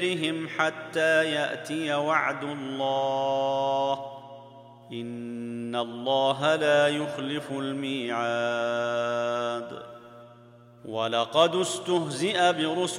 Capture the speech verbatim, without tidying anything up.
حتى يأتي وعد الله إن الله لا يخلف الميعاد ولقد استهزئ برسل